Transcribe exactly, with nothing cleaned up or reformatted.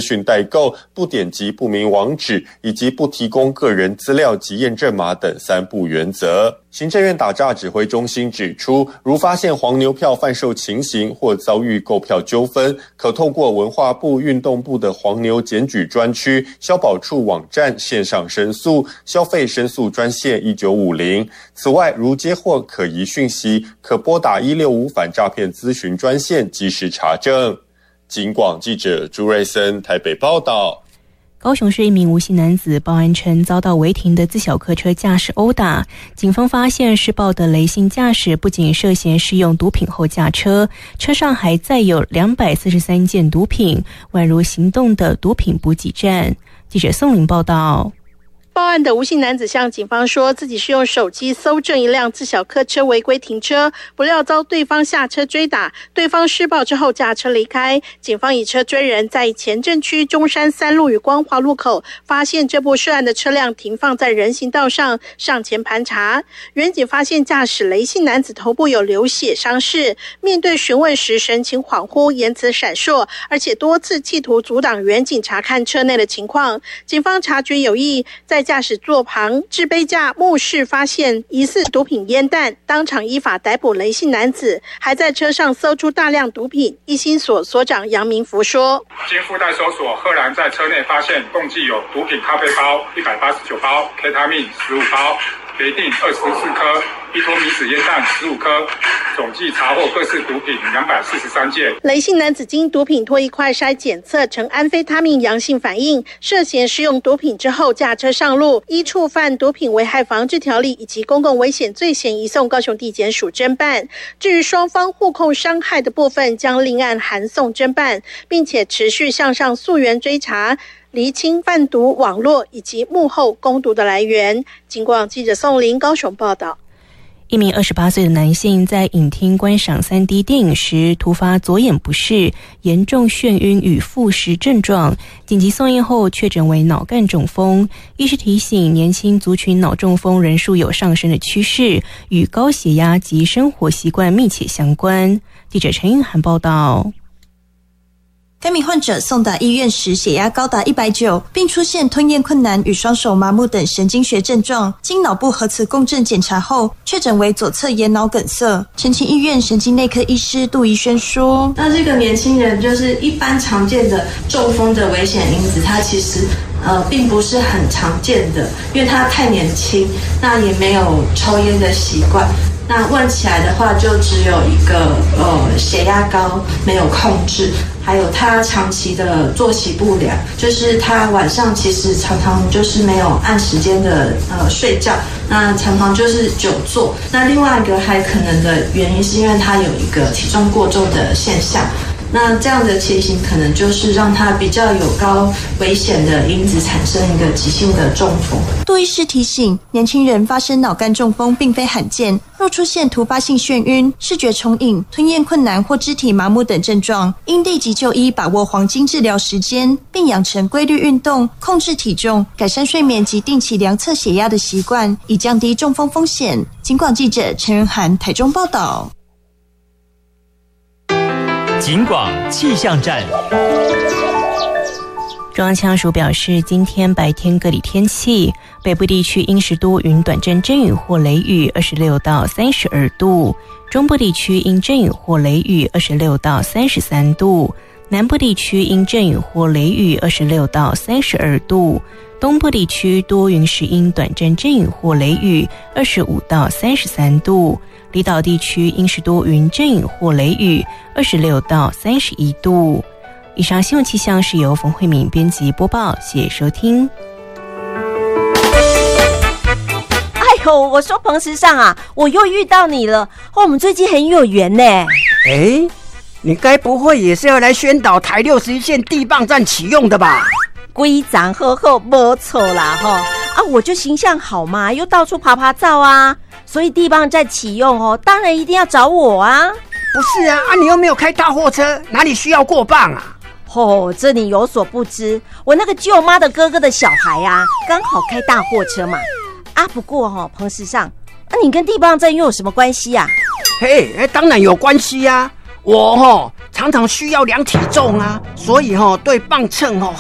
讯代购、不点击不明网址以及不提供个人资料及验证码等三不原则。行政院打诈指挥中心指出，如发现黄牛票贩售情形或遭遇购票纠纷，可透过文化部、运动部的黄牛检举专区、消保处网站线上申诉、消费申诉专线一九五零。此外，如接获可疑讯息，可拨打一六五反诈骗咨询专线及时查证。警广记者朱瑞森台北报道。 高雄市一名吴姓男子报案称遭到违停的自小客车驾驶殴打，警方发现施暴的雷姓驾驶不仅涉嫌使用毒品后驾车，车上还载有两百四十三件毒品，宛如行动的毒品补给站。记者宋玲报道。 报案的吴姓男子向警方说，自己是用手机搜证一辆自小客车违规停车，不料遭对方下车追打，对方施暴之后驾车离开。警方以车追人，在前镇区中山三路与光华路口发现这部涉案的车辆停放在人行道上，上前盘查。员警发现驾驶雷姓男子头部有流血伤势，面对询问时神情恍惚，言辞闪烁，而且多次企图阻挡员警查看车内的情况。警方察觉有异，在驾驶座旁置杯架目视发现疑似毒品烟弹，当场依法逮捕雷姓男子，还在车上搜出大量毒品。一心所所长杨明福说， 经附带搜索，赫然在车内发现共计有毒品咖啡包一百八十九包、K 他命十五包、别定二十四颗、依托米子烟弹十五颗，总计查获各式毒品两百四十三件。 雷姓男子经毒品唾液快筛检测呈安非他命阳性反应，涉嫌使用毒品之后驾车上路，依触犯毒品危害防治条例以及公共危险罪嫌移送高雄地检署侦办。至于双方互控伤害的部分，将另案函送侦办，并且持续向上溯源追查，厘清贩毒网络以及幕后供毒的来源。警广记者宋玲高雄报道。 一名二十八岁的男性在影厅观赏 三 D 电影时突发左眼不适，严重眩晕与复视症状，紧急送医后确诊为脑干中风。医师提醒，年轻族群脑中风人数有上升的趋势，与高血压及生活习惯密切相关。记者陈韵涵报道。 该名患者送达医院时血压高达一百九，并出现吞咽困难与双手麻木等神经学症状，经脑部核磁共振检查后确诊为左侧眼脑梗塞。澄清医院神经内科医师杜怡轩说， 那这个年轻人就是一般常见的中风的危险因子，他其实呃并不是很常见的，因为他太年轻，那也没有抽烟的习惯。那问起来的话，就只有一个呃血压高没有控制，还有他长期的作息不良，就是他晚上其实常常就是没有按时间的呃睡觉，那常常就是久坐。那另外一个还可能的原因是因为他有一个体重过重的现象。那这样的情形可能就是让他比较有高危险的因子产生一个急性的中风。 杜医师提醒，年轻人发生脑干中风并非罕见，若出现突发性眩晕、视觉重影、吞咽困难或肢体麻木等症状，应立即就医，把握黄金治疗时间，并养成规律运动、控制体重、改善睡眠及定期量测血压的习惯，以降低中风风险。警广记者陈仁涵台中报道。 警广气象站。 中央气象署表示，今天白天各里天气，北部地区阴时多云，短阵阵雨或雷雨，二十六到三十二度；中部地区阴阵雨或雷雨，二十六到三十三度；南部地区阴阵雨或雷雨，二十六到三十二度；东部地区多云时阴，短阵阵雨或雷雨，二十五到三十三度；离岛地区阴时多云阵雨或雷雨，二十六到三十一度。以上新闻气象是由冯慧敏编辑播报，谢谢收听。 哎呦，我说彭时尚啊，我又遇到你了，哦，我们最近很有缘呢。 哎，你该不会也是要来宣导台六十一线地磅站启用的吧？ 规章好好，没错啦哈。啊，我就形象好嘛，又到处爬爬照啊，所以地磅站启用哦，当然一定要找我啊。 不是啊，啊你又没有开大货车，哪里需要过磅啊？ 哦，这你有所不知，我那个舅妈的哥哥的小孩啊，刚好开大货车嘛。啊，不过哦，彭时尚，啊，你跟地磅站又有什么关系啊？ 嘿，哎，当然有关系啊。我哦常常需要量体重啊，所以哦对磅秤哦